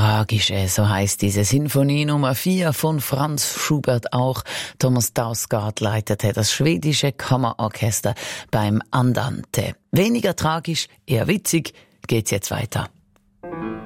Tragische, so heißt diese Sinfonie Nummer 4 von Franz Schubert auch. Thomas Dausgaard leitete das schwedische Kammerorchester beim Andante. Weniger tragisch, eher witzig, geht's jetzt weiter.